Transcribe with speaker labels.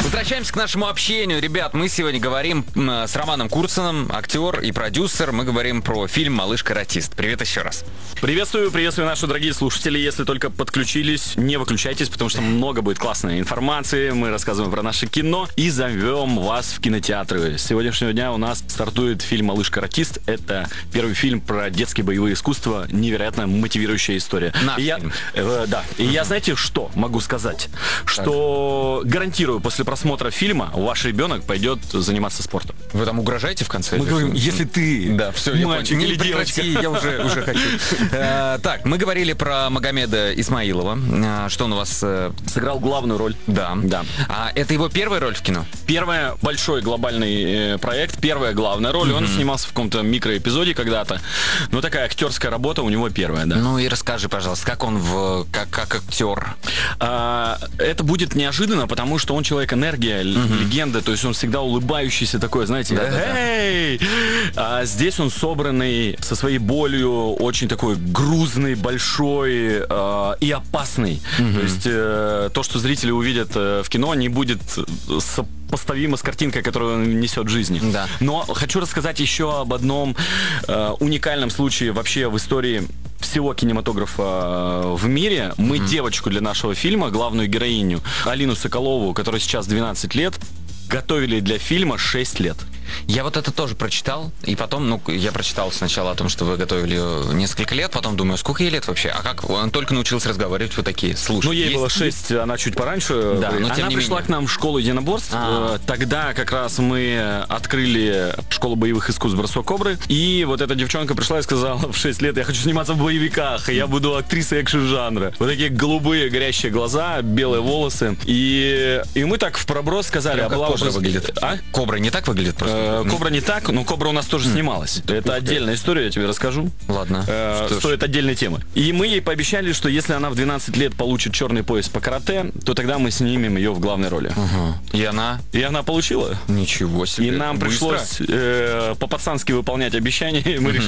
Speaker 1: Возвращаемся к нашему общению. Ребят, мы сегодня говорим с Романом Курциным, актер и продюсер. Мы говорим про фильм «Малыш-каратист». Привет еще раз.
Speaker 2: Приветствую наши дорогие слушатели. Если только подключились, не выключайтесь, потому что много будет классной информации. Мы рассказываем про наше кино и зовем вас в кинотеатры. С сегодняшнего дня у нас стартует фильм «Малыш-каратист». Это первый фильм про детские боевые искусства. Невероятно мотивирующая история.
Speaker 1: Наш фильм.
Speaker 2: Да. И я, знаете, что могу сказать? Что гарантирую, после просмотра фильма ваш ребенок пойдет заниматься спортом.
Speaker 1: Вы там угрожаете в конце?
Speaker 2: Мы говорим, если ты
Speaker 1: да, все,
Speaker 2: мальчик или девочка.
Speaker 1: Я уже хочу. Так, мы говорили про Магомеда Исмаилова. Что он у вас...
Speaker 2: Сыграл главную роль.
Speaker 1: Да. А это его первая роль в кино?
Speaker 2: Первый большой глобальный проект, первая главная роль. Он снимался в каком-то микроэпизоде когда-то. Ну, такая актерская работа у него первая, да.
Speaker 1: Ну и расскажи, пожалуйста, как он как актер?
Speaker 2: Это будет неожиданно, потому что он человек-энергия, легенда, то есть он всегда улыбающийся такой, знаете, эй! А здесь он собранный, со своей болью, очень такой грузный, большой и опасный. То есть то, что зрители увидят в кино, не будет сопоставимо с картинкой, которую он несет в жизни.
Speaker 1: Да.
Speaker 2: Но хочу рассказать еще об одном уникальном случае вообще в истории всего кинематографа в мире. Мы девочку для нашего фильма, главную героиню, Алину Соколову, которой сейчас 12 лет, готовили для фильма 6 лет.
Speaker 1: Я вот это тоже прочитал, и потом, я прочитал сначала о том, что вы готовили ее несколько лет, потом думаю, сколько ей лет вообще? А как? Он только научился разговаривать, вы такие, слушай.
Speaker 2: Ну, ей было 6, она чуть пораньше.
Speaker 1: Да, но
Speaker 2: она пришла к нам в школу единоборств. Тогда как раз мы открыли школу боевых искусств «Бросок кобры». И вот эта девчонка пришла и сказала в 6 лет, я хочу сниматься в боевиках, и я буду актрисой экшн-жанра. Вот такие голубые горящие глаза, белые волосы. И мы так в проброс сказали,
Speaker 1: а была уже выглядит. Кобра не так выглядит просто?
Speaker 2: Кобра не так, но Кобра у нас тоже снималась. Это отдельная история, я тебе расскажу.
Speaker 1: Ладно.
Speaker 2: Стоит отдельной темы. И мы ей пообещали, что если она в 12 лет получит черный пояс по карате, то тогда мы снимем ее в главной роли.
Speaker 1: И она?
Speaker 2: И она получила.
Speaker 1: Ничего себе.
Speaker 2: И нам пришлось по-пацански выполнять обещания. Мы решили